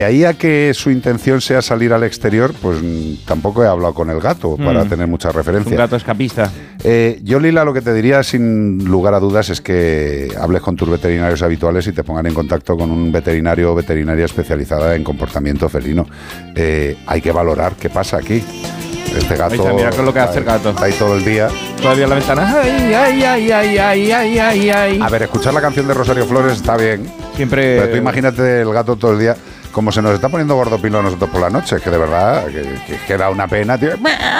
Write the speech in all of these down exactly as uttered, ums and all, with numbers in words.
Ahí a que su intención sea salir al exterior, pues tampoco he hablado con el gato mm. para tener mucha referencia. Un gato escapista. Eh, yo, Lila, lo que te diría sin lugar a dudas es que hables con tus veterinarios habituales y te pongan en contacto con un veterinario o veterinaria especializada en comportamiento felino. Eh, hay que valorar qué pasa aquí. Este gato. Está, mira qué es lo que hace el gato. Está ahí todo el día. Todavía en la ventana. Ay, ay, ay, ay, ay, ay, ay, ay. A ver, escuchar la canción de Rosario Flores está bien. Siempre. Pero tú imagínate el gato todo el día. Como se nos está poniendo gordopilo a nosotros por la noche, que de verdad, que, que, que da una pena, tío.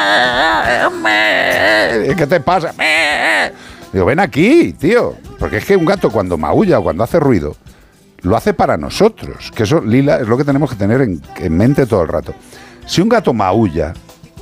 ¿Qué te pasa? Digo, ven aquí, tío. Porque es que un gato cuando maulla o cuando hace ruido, lo hace para nosotros. Que eso, Lila, es lo que tenemos que tener en, en mente todo el rato. Si un gato maulla,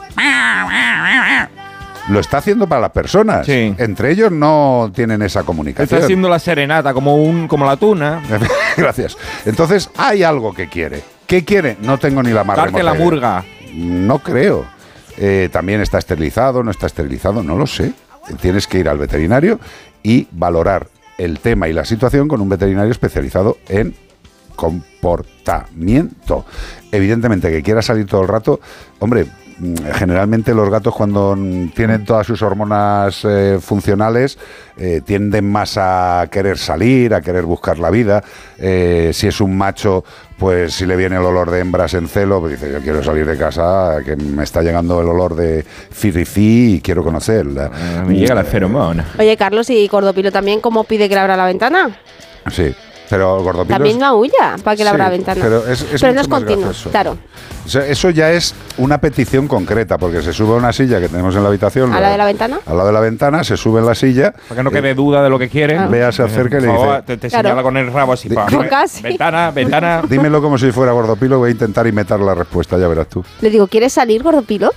lo está haciendo para las personas. Sí. Entre ellos no tienen esa comunicación. Está haciendo la serenata como un como la tuna. Gracias. Entonces, hay algo que quiere. ¿Qué quiere? No tengo ni la más remota Darte la murga. No creo. Eh, también está esterilizado, no está esterilizado, no lo sé. Tienes que ir al veterinario y valorar el tema y la situación con un veterinario especializado en comportamiento. Evidentemente, que quiera salir todo el rato, hombre, generalmente los gatos cuando tienen todas sus hormonas eh, funcionales eh, tienden más a querer salir, a querer buscar la vida. Eh, si es un macho, pues si le viene el olor de hembras en celo, pues dice, yo quiero salir de casa, que me está llegando el olor de firifí y quiero conocerla. Uh, me llega la feromona. Oye, Carlos, ¿y Gordopilo también cómo pide que le abra la ventana? Sí. Pero Gordopilo también no aúlla para que le abra sí, la ventana. Pero, es, es pero no es continuo, claro. O sea, eso ya es una petición concreta, porque se sube a una silla que tenemos en la habitación. ¿A la de la ventana? Al lado de la ventana, se sube en la silla. Para que no quede eh, duda de lo que quiere. Ah. Vea, se acerca y le dice. Te, te claro. señala con el rabo así. Di, para, dime, ventana, ventana. Dímelo como si fuera Gordopilo, voy a intentar imitar la respuesta, ya verás tú. Le digo, ¿quieres salir, Gordopilo?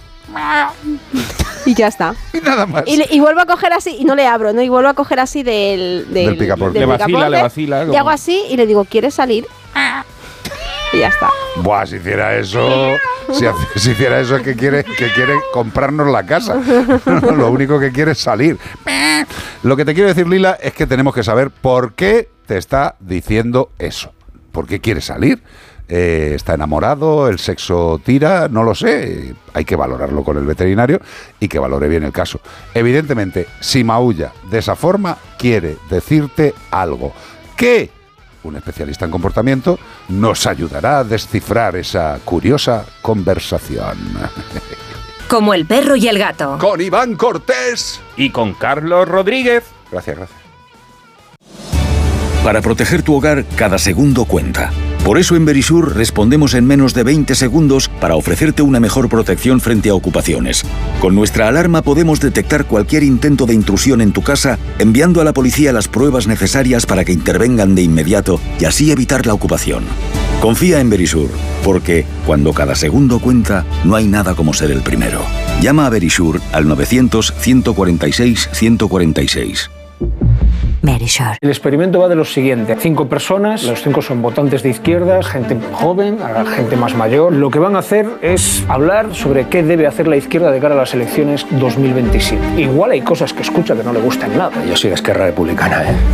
Y ya está. Y nada más. Y, le, y vuelvo a coger así, y no le abro, ¿no? Y vuelvo a coger así del... Del, del picaporte. Le vacila, le vacila. Y hago así y le digo, ¿quieres salir? Y ya está. Buah, si hiciera eso... Si, si hiciera eso es que quiere, que quiere comprarnos la casa. Lo único que quiere es salir. Lo que te quiero decir, Lila, es que tenemos que saber por qué te está diciendo eso. ¿Por qué quiere salir? Eh, ¿Está enamorado? ¿El sexo tira? No lo sé. Hay que valorarlo con el veterinario y que valore bien el caso. Evidentemente, si maulla de esa forma, quiere decirte algo. ¿Qué? Un especialista en comportamiento nos ayudará a descifrar esa curiosa conversación. Como el perro y el gato. Con Iván Cortés. Y con Carlos Rodríguez. Gracias, gracias. Para proteger tu hogar, cada segundo cuenta. Por eso en Verisur respondemos en menos de veinte segundos para ofrecerte una mejor protección frente a ocupaciones. Con nuestra alarma podemos detectar cualquier intento de intrusión en tu casa, enviando a la policía las pruebas necesarias para que intervengan de inmediato y así evitar la ocupación. Confía en Verisur, porque cuando cada segundo cuenta, no hay nada como ser el primero. Llama a Verisur al novecientos, ciento cuarenta y seis, ciento cuarenta y seis. Verisur. El experimento va de lo siguiente. Cinco personas, los cinco son votantes de izquierdas, gente joven, gente más mayor. Lo que van a hacer es hablar sobre qué debe hacer la izquierda de cara a las elecciones dos mil veintisiete. Igual hay cosas que escucha que no le gustan nada. Yo soy de Esquerra Republicana, ¿eh?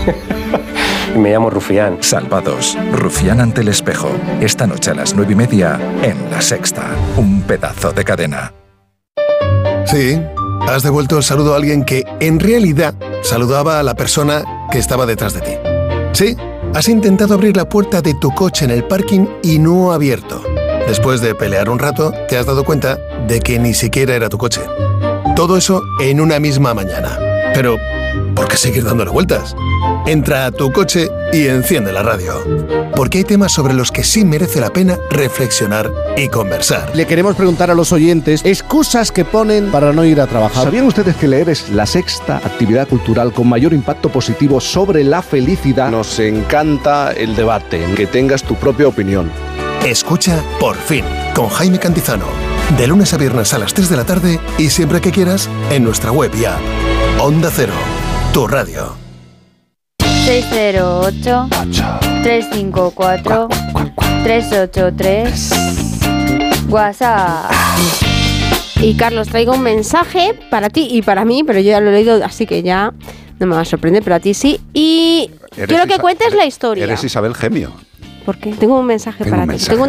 Me llamo Rufián. Salvados. Rufián ante el espejo. Esta noche a las nueve y media en La Sexta. Un pedazo de cadena. Sí. Has devuelto el saludo a alguien que, en realidad, saludaba a la persona que estaba detrás de ti. Sí, has intentado abrir la puerta de tu coche en el parking y no ha abierto. Después de pelear un rato, te has dado cuenta de que ni siquiera era tu coche. Todo eso en una misma mañana. Pero, ¿por qué seguir dándole vueltas? Entra a tu coche y enciende la radio. Porque hay temas sobre los que sí merece la pena reflexionar y conversar. Le queremos preguntar a los oyentes excusas que ponen para no ir a trabajar. ¿Sabían ustedes que leer es la sexta actividad cultural con mayor impacto positivo sobre la felicidad? Nos encanta el debate, que tengas tu propia opinión. Escucha Por Fin, con Jaime Cantizano. De lunes a viernes a las tres de la tarde y siempre que quieras en nuestra web y app. Onda Cero, tu radio. seis cero ocho, tres cinco cuatro, tres ocho tres. WhatsApp. Y Carlos, traigo un mensaje para ti y para mí, pero yo ya lo he leído, así que ya no me va a sorprender, pero a ti sí. Y Eres quiero que Isa- cuentes eres, la historia. Eres Isabel Gemio. ¿Por qué? Tengo un mensaje Tengo para un ti. mensaje. Tengo